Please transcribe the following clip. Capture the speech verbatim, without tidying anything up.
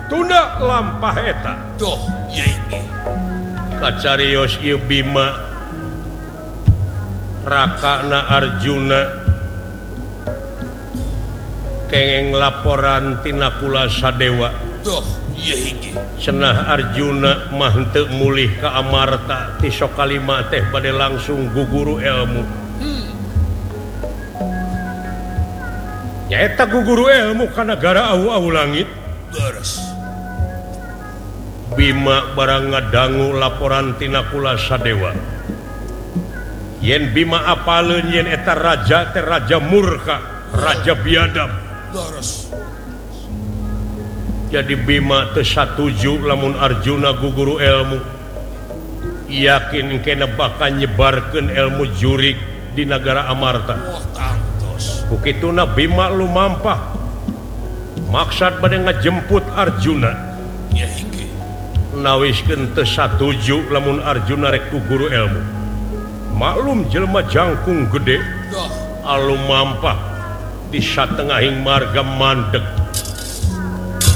tunda lampaheta kacarios ieu Bima Rakana Arjuna kengeng laporan tina kula Sadewa cenah Arjuna mah henteu mulih ka Amarta ti sok kalima teh bade langsung guguru ilmu nyaeta guguru ilmu ka nagara awu-awu langit Bima barang ngadangu laporan tina kula Sadewa yen Bima apaleun yen eta raja teh raja murka raja biadab jadi Bima teu satuju lamun Arjuna guguru ilmu yakin kena bakal nyebarkeun ilmu jurik di negara Amarta kukituna Bima lumampah maksud bade ngajemput Arjuna nawiskeun teu satuju lamun Arjuna rek guguru ilmu maklum jelema jangkung gede alumampah di satengahing marga mandeg